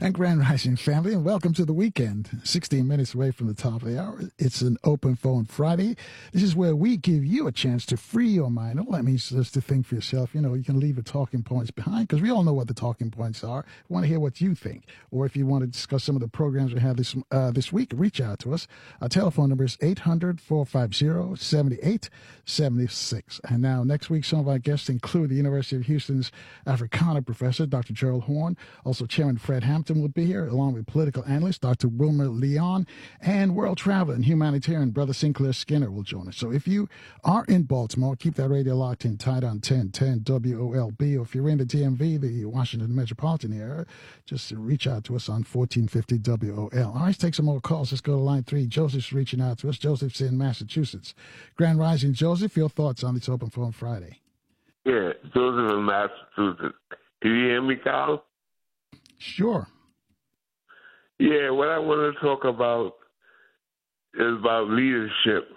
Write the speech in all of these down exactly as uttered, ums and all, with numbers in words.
And Grand Rising family, and welcome to the weekend. sixteen minutes away from the top of the hour. It's an open phone Friday. This is where we give you a chance to free your mind. All that means is to think for yourself. You know, you can leave the talking points behind because we all know what the talking points are. We want to hear what you think. Or if you want to discuss some of the programs we have this uh, this week, reach out to us. Our telephone number is eight hundred, four five zero, seven eight seven six. And now, next week, some of our guests include the University of Houston's Africana professor, Doctor Gerald Horn. Also, Chairman Fred Hampton will be here, along with political analyst Doctor Wilmer Leon, and world traveler and humanitarian Brother Sinclair Skinner will join us. So if you are in Baltimore, keep that radio locked in tight on ten ten W O L B. Or if you're in the D M V, the Washington metropolitan area, just reach out to us on fourteen fifty W O L. All right, let's take some more calls. Let's go to line three. Joseph's reaching out to us. Joseph's in Massachusetts. Grand Rising, Joseph, your thoughts on this Open Phone Friday? Yeah, Joseph in Massachusetts. Can you hear me, Kyle? Sure. Yeah, what I want to talk about is about leadership.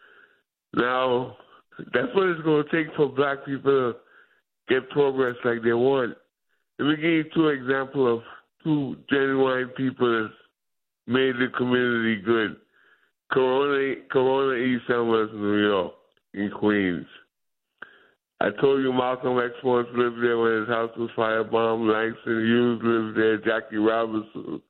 Now, that's what it's going to take for black people to get progress like they want. Let me give you two examples of two genuine people that made the community good. Corona, Corona E. Summers, New York, in Queens. I told you Malcolm X once lived there when his house was firebombed. Langston Hughes lived there. Jackie Robinson,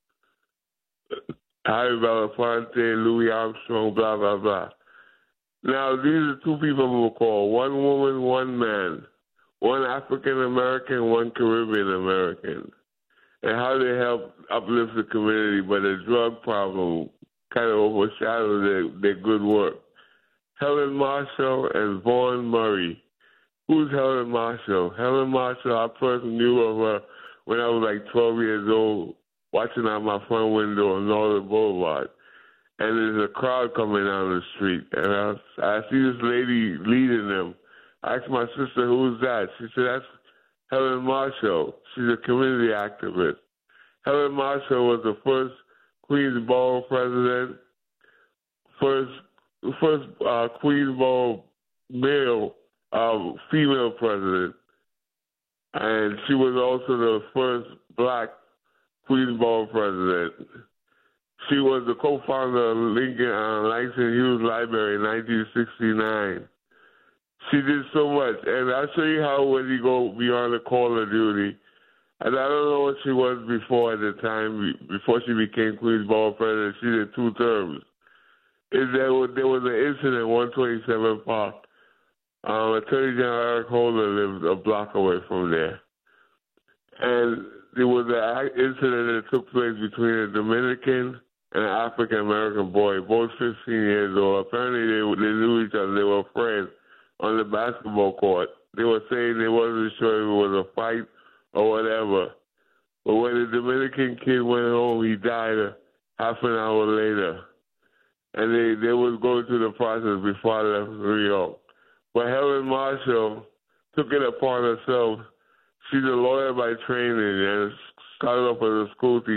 Harry Belafonte, Louis Armstrong, blah, blah, blah. Now, these are two people we will call. One woman, one man. One African-American, one Caribbean-American. And how they help uplift the community, but the drug problem kind of overshadowed their, their good work. Helen Marshall and Vaughn Murray. Who's Helen Marshall? Helen Marshall, I first knew of her when I was like twelve years old, watching out my front window on Northern Boulevard. And there's a crowd coming down the street. And I, I see this lady leading them. I asked my sister, who's that? She said, that's Helen Marshall. She's a community activist. Helen Marshall was the first Queensboro president, first first uh, Queensboro male, uh, female president. And she was also the first black Queensboro president. She was the co-founder of Lincoln uh, Langston Hughes Library in nineteen sixty-nine. She did so much, and I'll show you how when you go beyond the call of duty. And I don't know what she was before at the time, before she became Queensboro president. She did two terms. Is there was there was an incident at one twenty-seven Park. Um, Attorney General Eric Holder lived a block away from there, and there was an incident that took place between a Dominican and an African American boy, both fifteen years old. Apparently, they they knew each other. They were friends on the basketball court. They were saying they wasn't sure if it was a fight or whatever. But when the Dominican kid went home, he died a half an hour later. And they, they was going through the process before I left New York. But Helen Marshall took it upon herself. She's a lawyer by training and started off as a school teacher.